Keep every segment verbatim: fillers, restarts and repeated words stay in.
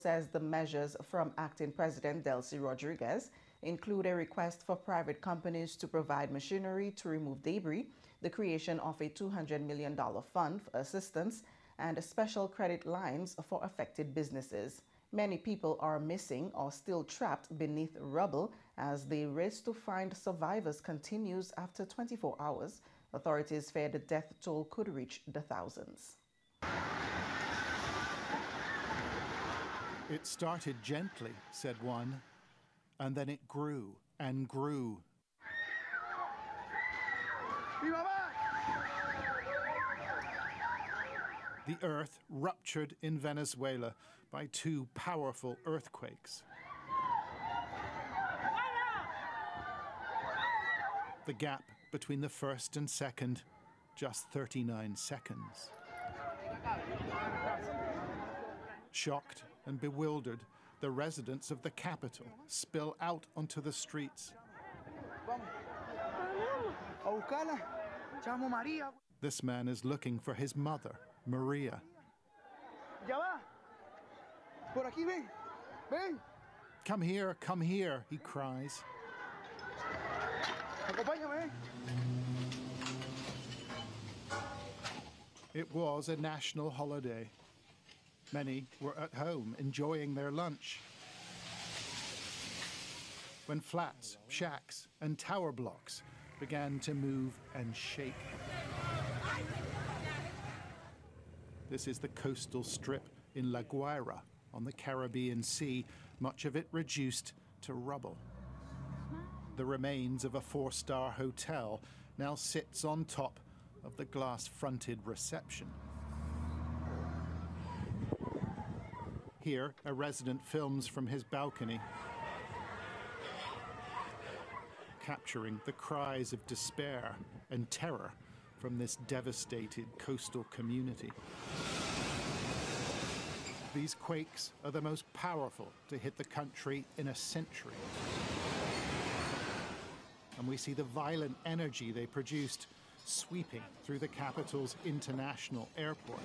Says the measures from acting President Delcy Rodriguez include a request for private companies to provide machinery to remove debris, the creation of a two hundred million dollars fund for assistance, and special credit lines for affected businesses. Many people are missing or still trapped beneath rubble as the race to find survivors continues after twenty-four hours. Authorities fear the death toll could reach the thousands. It started gently, said one, and then it grew and grew. The earth ruptured in Venezuela by two powerful earthquakes. The gap between the first and second, just thirty-nine seconds. Shocked and bewildered, the residents of the capital spill out onto the streets. This man is looking for his mother, Maria. Come here, come here, he cries. It was a national holiday. Many were at home enjoying their lunch when flats, shacks, and tower blocks began to move and shake. This is the coastal strip in La Guaira on the Caribbean Sea, much of it reduced to rubble. The remains of a four-star hotel now sits on top of the glass-fronted reception. Here, a resident films from his balcony, capturing the cries of despair and terror from this devastated coastal community. These quakes are the most powerful to hit the country in a century. And we see the violent energy they produced sweeping through the capital's international airport.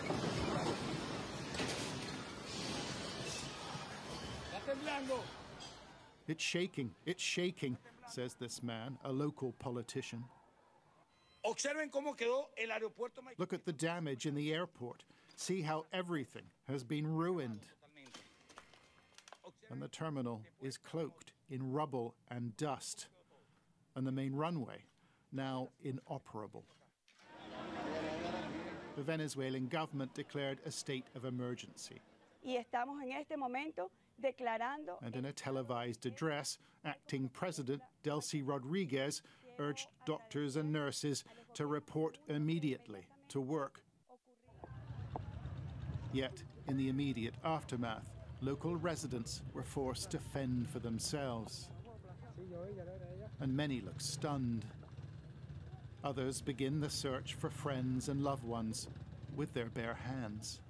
It's shaking, it's shaking, says this man, a local politician. Look at the damage in the airport. See how everything has been ruined. And the terminal is cloaked in rubble and dust. And the main runway, now inoperable. The Venezuelan government declared a state of emergency. And in a televised address, acting President Delcy Rodriguez urged doctors and nurses to report immediately to work. Yet, in the immediate aftermath, local residents were forced to fend for themselves. And many look stunned. Others begin the search for friends and loved ones with their bare hands.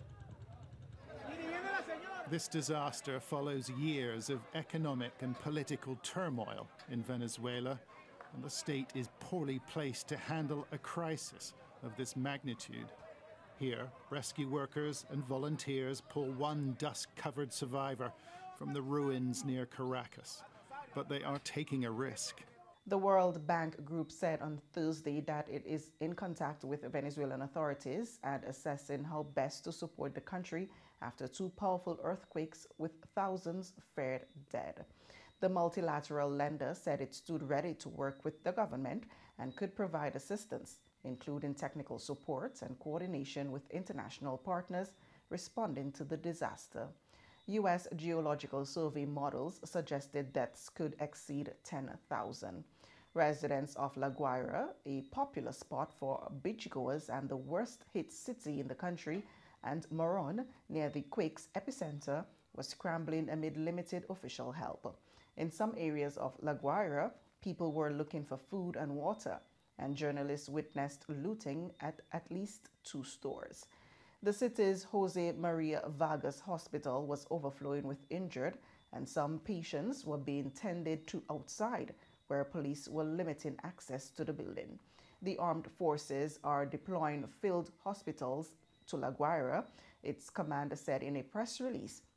This disaster follows years of economic and political turmoil in Venezuela, and the state is poorly placed to handle a crisis of this magnitude. Here, rescue workers and volunteers pull one dust-covered survivor from the ruins near Caracas, but they are taking a risk. The World Bank Group said on Thursday that it is in contact with Venezuelan authorities and assessing how best to support the country after two powerful earthquakes with thousands feared dead. The multilateral lender said it stood ready to work with the government and could provide assistance, including technical support and coordination with international partners responding to the disaster. U S Geological Survey models suggested deaths could exceed ten thousand. Residents of La Guaira, a popular spot for beachgoers and the worst-hit city in the country, and Moron, near the quake's epicenter, were scrambling amid limited official help. In some areas of La Guaira, people were looking for food and water, and journalists witnessed looting at at least two stores. The city's Jose Maria Vargas Hospital was overflowing with injured, and some patients were being tended to outside, where police were limiting access to the building. The armed forces are deploying field hospitals to La Guaira, its commander said in a press release,